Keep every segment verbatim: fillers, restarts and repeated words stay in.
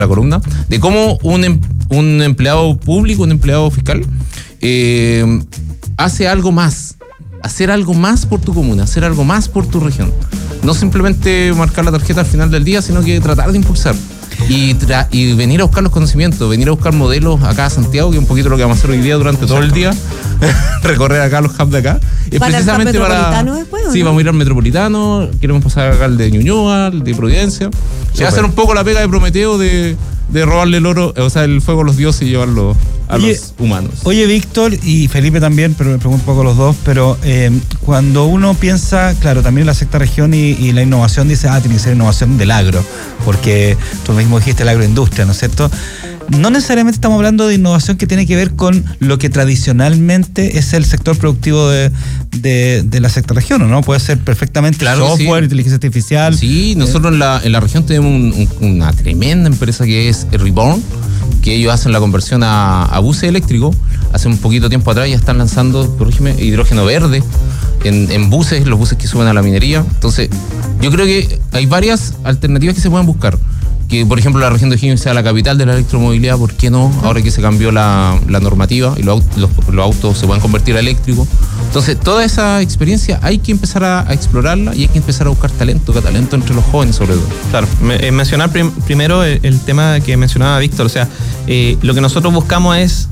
la columna, de cómo un, em, un empleado público, un empleado fiscal, eh, hace algo más, hacer algo más por tu comuna, hacer algo más por tu región. No simplemente marcar la tarjeta al final del día, sino que tratar de impulsar. Y, tra- y venir a buscar los conocimientos, venir a buscar modelos acá a Santiago, que es un poquito lo que vamos a hacer hoy día durante todo el día, recorrer acá los hubs de acá. Es ¿Van precisamente al hub para. metropolitano después, o Sí, no? vamos a ir al metropolitano, queremos pasar acá al de Ñuñoa, al de Providencia. Y hacer un poco la pega de Prometeo de, de robarle el oro, o sea, el fuego a los dioses y llevarlo a Oye, los humanos. Oye, Víctor y Felipe también, pero me pregunto un poco los dos, pero eh, cuando uno piensa, claro, también la sexta región y, y la innovación, dice, ah, tiene que ser innovación del agro, porque tú mismo dijiste la agroindustria, ¿no es cierto? No necesariamente estamos hablando de innovación que tiene que ver con lo que tradicionalmente es el sector productivo de, de, de la sexta región, ¿o no? Puede ser perfectamente Claro que software, sí. inteligencia artificial. Sí, nosotros en la, en la región tenemos un- un- una tremenda empresa que es Reborn, que ellos hacen la conversión a, a buses eléctricos. Hace un poquito tiempo atrás ya están lanzando, corrígeme, hidrógeno verde en, en buses, los buses que suben a la minería. Entonces, yo creo que hay varias alternativas que se pueden buscar. Que, por ejemplo, la región de O'Higgins sea la capital de la electromovilidad, ¿por qué no? Ahora que se cambió la, la normativa y los, los, los autos se pueden convertir a eléctricos. Entonces, toda esa experiencia hay que empezar a, a explorarla y hay que empezar a buscar talento, que talento entre los jóvenes sobre todo. Claro, me- eh, mencionar prim- primero el, el tema que mencionaba Víctor, o sea, eh, lo que nosotros buscamos es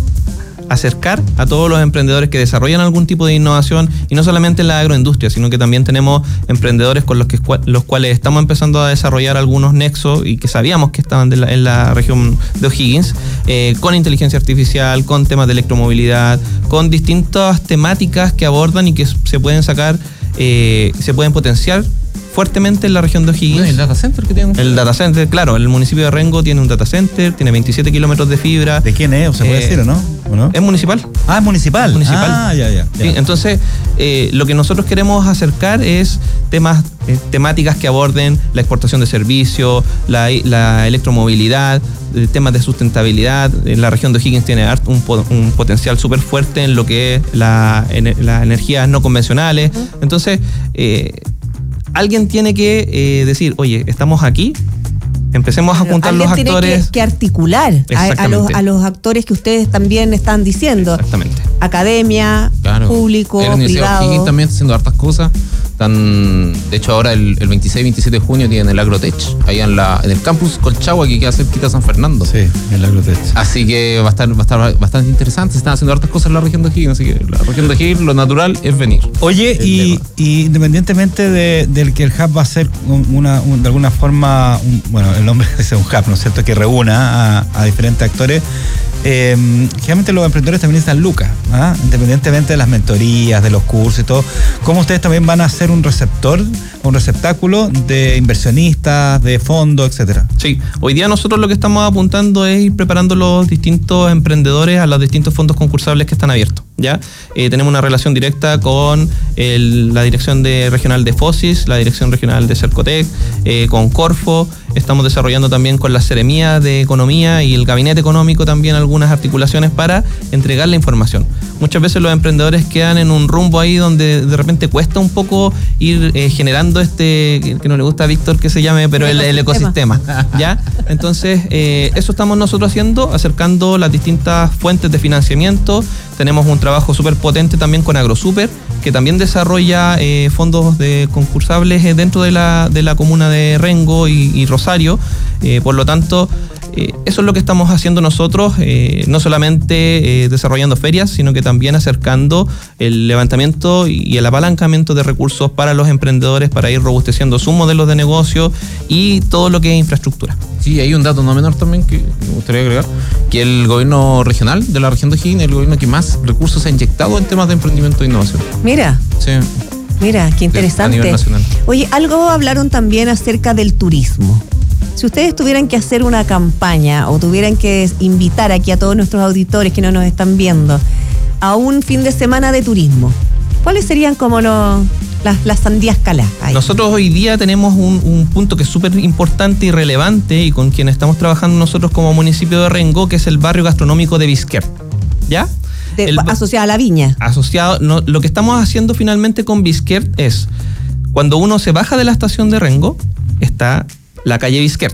acercar a todos los emprendedores que desarrollan algún tipo de innovación, y no solamente en la agroindustria, sino que también tenemos emprendedores con los que los cuales estamos empezando a desarrollar algunos nexos y que sabíamos que estaban de la, en la región de O'Higgins, eh, con inteligencia artificial, con temas de electromovilidad, con distintas temáticas que abordan y que se pueden sacar, eh, se pueden potenciar fuertemente en la región de O'Higgins. El data center que tenemos. El data center, claro, el municipio de Rengo tiene un data center, tiene veintisiete kilómetros de fibra. ¿De quién es? ¿O se puede Eh, decir o no? ¿O no? Es municipal. Ah, es municipal. municipal. Ah, ya, ya. ya. Sí, entonces, eh, lo que nosotros queremos acercar es temas, eh, temáticas que aborden la exportación de servicios, la, la electromovilidad, eh, temas de sustentabilidad. En la región de O'Higgins tiene hart- un, po- un potencial súper fuerte en lo que es la, en, las energías no convencionales. Entonces, eh, alguien tiene que eh, decir, oye, estamos aquí, empecemos a juntar Alguien los tiene actores. que, que articular a, a, los, Exactamente. a los actores que ustedes también están diciendo. Exactamente. Academia, Claro. público, La Universidad de privado. O'Higgins también haciendo hartas cosas. Están, de hecho, ahora el, el veintiséis y veintisiete de junio tienen el Agrotech, ahí en, la, en el campus Colchagua, que queda cerquita de San Fernando. Sí, el agrotech. Así que va a estar, va a estar bastante interesante. Se están haciendo hartas cosas en la región de O'Higgins, así que la región de O'Higgins, lo natural es venir. Oye, El y, lema. y independientemente de, del que el hub va a ser un- una, un- de alguna forma, un- bueno, el nombre es un hub, ¿no es cierto?, que reúna a, a diferentes actores. Eh, generalmente los emprendedores también necesitan lucas, ¿ah? Independientemente de las mentorías, de los cursos y todo. ¿Cómo ustedes también van a ser un receptor, un receptáculo de inversionistas, de fondos, etcétera? Sí, hoy día nosotros lo que estamos apuntando es ir preparando los distintos emprendedores a los distintos fondos concursables que están abiertos. ¿Ya? Eh, tenemos una relación directa con el- la dirección de, regional de FOSIS, la dirección regional de Cercotec, eh, con Corfo. Estamos desarrollando también con las seremías de economía y el gabinete económico también algunas articulaciones para entregar la información. Muchas veces los emprendedores quedan en un rumbo ahí donde de repente cuesta un poco ir eh, generando este, que que no le gusta a Víctor que se llame, pero el, el ecosistema. ¿Ya? Entonces, eh, eso estamos nosotros haciendo, acercando las distintas fuentes de financiamiento. Tenemos un trabajo súper potente también con AgroSuper, que también desarrolla eh, fondos de concursables eh, dentro de la, de la comuna de Rengo y, y Rosario. Eh, por lo tanto, eh, eso es lo que estamos haciendo nosotros, eh, no solamente eh, desarrollando ferias, sino que también acercando el levantamiento y el apalancamiento de recursos para los emprendedores para ir robusteciendo sus modelos de negocio y todo lo que es infraestructura. Sí, hay un dato no menor también que me gustaría agregar, que el gobierno regional de la región de O'Higgins es el gobierno que más recursos ha inyectado en temas de emprendimiento e innovación. Mira, Sí, mira, qué interesante. a nivel nacional. Oye, algo hablaron también acerca del turismo. Si ustedes tuvieran que hacer una campaña o tuvieran que invitar aquí a todos nuestros auditores que no nos están viendo a un fin de semana de turismo, ¿cuáles serían como los, las, las sandías calás ahí? Nosotros hoy día tenemos un, un punto que es súper importante y relevante y con quien estamos trabajando nosotros como municipio de Rengo, que es el barrio gastronómico de Bisquert. ¿Ya? De- El- asociada a la viña. asociado, no, lo que estamos haciendo finalmente con Bisquert es, cuando uno se baja de la estación de Rengo, está la calle Bisquert,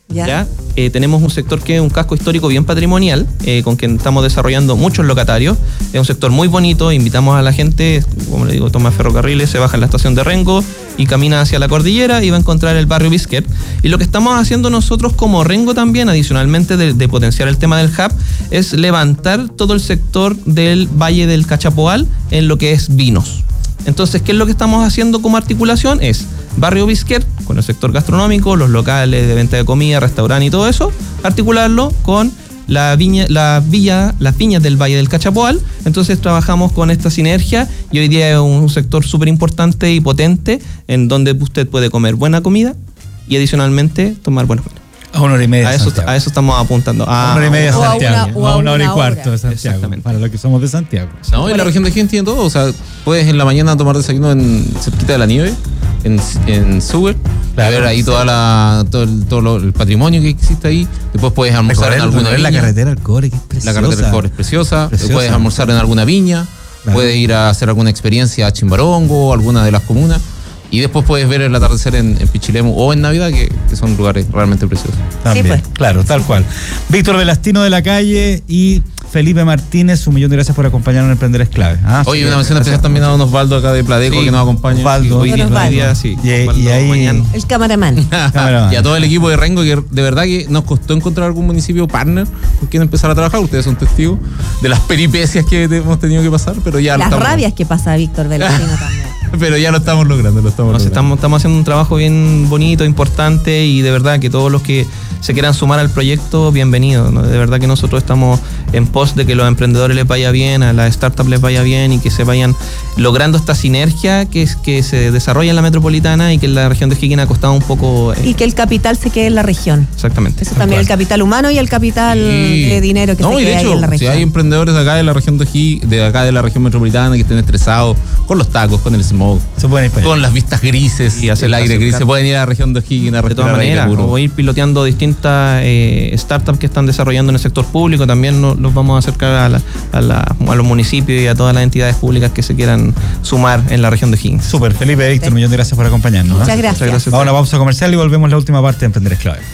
Ya. ¿ya? Eh, tenemos un sector que es un casco histórico bien patrimonial, eh, con quien estamos desarrollando muchos locatarios. Es un sector muy bonito, invitamos a la gente, como le digo, toma ferrocarriles, se baja en la estación de Rengo y camina hacia la cordillera y va a encontrar el barrio Bisquet. Y lo que estamos haciendo nosotros como Rengo también, adicionalmente de, de potenciar el tema del hub, es levantar todo el sector del Valle del Cachapoal en lo que es vinos. Entonces, ¿qué es lo que estamos haciendo como articulación? Es Barrio Bisquet, con el sector gastronómico, los locales de venta de comida, restaurante y todo eso, articularlo con la viña, la villa, las viñas del Valle del Cachapoal. Entonces trabajamos con esta sinergia y hoy día es un sector súper importante y potente en donde usted puede comer buena comida y adicionalmente tomar buenos vinos. A una hora y media a de eso, Santiago. a eso estamos apuntando. A una hora y media de o a Santiago. una- o a a una hora y una cuarto hora. de Santiago. Exactamente. Para los que somos de Santiago. No, y la región de Higgins tiene todo. O sea, puedes en la mañana tomar desayuno en cerquita de la nieve, en, en Sewer, Claro, ver ahí sí. toda la, todo, el, todo lo- el patrimonio que existe ahí. Después puedes almorzar Recorrer, en alguna recorrer la viña. carretera al Core, que es preciosa. La carretera del Cobre es preciosa. Preciosa. Puedes almorzar en alguna viña. Claro. Puedes ir a hacer alguna experiencia a Chimbarongo o alguna de las comunas. Y después puedes ver el atardecer en, en Pichilemu o en Navidad, que, que son lugares realmente preciosos. También, Sí, pues. claro, tal cual. Víctor Velastino de la Calle y Felipe Martínez, un millón de gracias por acompañarnos en Emprender es Clave. Ah, Oye, sí, una mención especial también a don Osvaldo acá de Pladeco, Sí. que nos acompaña. Osvaldo. Hoy día, Bueno, hoy día, Osvaldo. sí. Y- y Osvaldo ahí- Mañán. El cameraman. Cameraman. Y a todo el equipo de Rengo, que de verdad que nos costó encontrar algún municipio partner con quien empezar a trabajar. Ustedes son testigos de las peripecias que te- hemos tenido que pasar, pero ya lo Las estamos, rabias que pasa a Víctor Velastino también. pero ya lo estamos logrando, lo estamos Nos logrando. estamos, estamos haciendo un trabajo bien bonito, importante y de verdad que todos los que se quieran sumar al proyecto, bienvenidos, ¿no? De verdad que nosotros estamos en pos de que los emprendedores les vaya bien, a las startups les vaya bien y que se vayan logrando esta sinergia que, es, que se desarrolla en la metropolitana y que en la región de Higgins ha costado un poco. eh, Y que el capital se quede en la región. exactamente. Eso también, el capital humano y el capital Sí. de dinero que No, se y de quede hecho, ahí en la si región. hay emprendedores de acá de la región de Higgins, de acá de la región metropolitana que estén estresados con los tacos, con el smog, Se pueden ir para allá. con las vistas grises, Y hacer- el aire hacer gris, car- se pueden ir a la región de Higgins a De todas respirar aire maneras, puro. o ir piloteando distintas eh, startups que están desarrollando en el sector público, también no- los vamos a acercar a, la- a, la- a los municipios y a todas las entidades públicas que se quieran sumar en la región de Higgins. Súper, Felipe, Víctor, un millón de gracias por acompañarnos. ¿eh? Muchas gracias. Muchas gracias. Vamos a una pausa comercial y volvemos a la última parte de Emprender es Clave.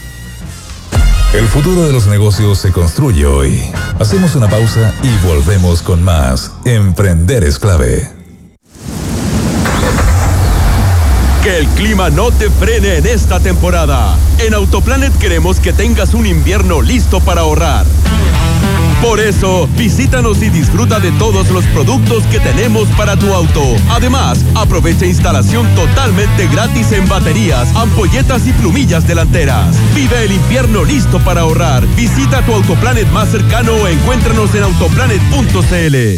El futuro de los negocios se construye hoy. Hacemos una pausa y volvemos con más. Emprender es clave. Que el clima no te frene en esta temporada. En Autoplanet queremos que tengas un invierno listo para ahorrar. Por eso, visítanos y disfruta de todos los productos que tenemos para tu auto. Además, aprovecha instalación totalmente gratis en baterías, ampolletas y plumillas delanteras. Vive el invierno listo para ahorrar. Visita tu Autoplanet más cercano o encuéntranos en autoplanet punto c l.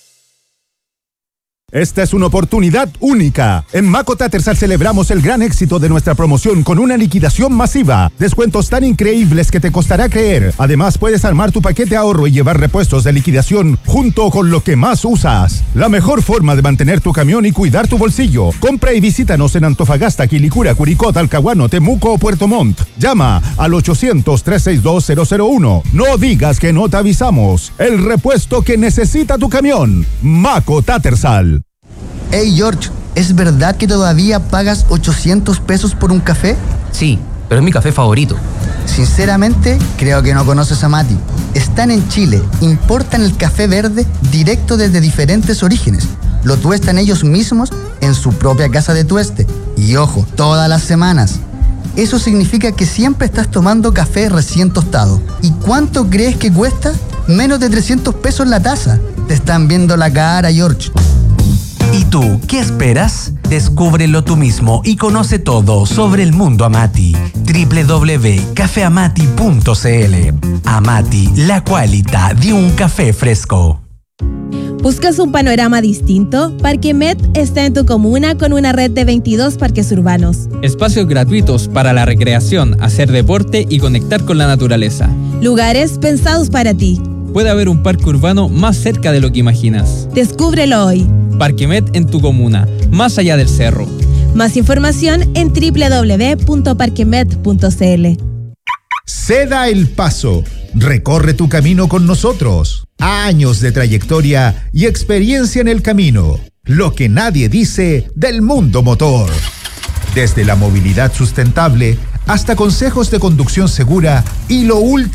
Esta es una oportunidad única. En Maco Tattersall celebramos el gran éxito de nuestra promoción con una liquidación masiva. Descuentos tan increíbles que te costará creer. Además, puedes armar tu paquete ahorro y llevar repuestos de liquidación junto con lo que más usas. La mejor forma de mantener tu camión y cuidar tu bolsillo. Compra y visítanos en Antofagasta, Quilicura, Curicó, Talcahuano, Temuco o Puerto Montt. Llama al ochocientos, trescientos sesenta y dos, cero cero uno. No digas que no te avisamos. El repuesto que necesita tu camión. Maco Tattersall. Hey George, ¿es verdad que todavía pagas ochocientos pesos por un café? Sí, pero es mi café favorito. Sinceramente, creo que no conoces a Mati. Están en Chile, importan el café verde directo desde diferentes orígenes. Lo tuestan ellos mismos en su propia casa de tueste. Y ojo, todas las semanas. Eso significa que siempre estás tomando café recién tostado. ¿Y cuánto crees que cuesta? Menos de trescientos pesos la taza. Te están viendo la cara, George. ¿Y tú, qué esperas? Descúbrelo tú mismo y conoce todo sobre el mundo Amati. doble u doble u doble u punto café amati punto c l. Amati, la qualità di un café fresco. ¿Buscas un panorama distinto? Parque Met está en tu comuna con una red de veintidós parques urbanos. Espacios gratuitos para la recreación, hacer deporte y conectar con la naturaleza. Lugares pensados para ti. Puede haber un parque urbano más cerca de lo que imaginas. Descúbrelo hoy. Parque Met en tu comuna, más allá del cerro. Más información en doble u doble u doble u punto parque met punto c l. Ceda el paso. Recorre tu camino con nosotros. Años de trayectoria y experiencia en el camino. Lo que nadie dice del mundo motor. Desde la movilidad sustentable hasta consejos de conducción segura y lo último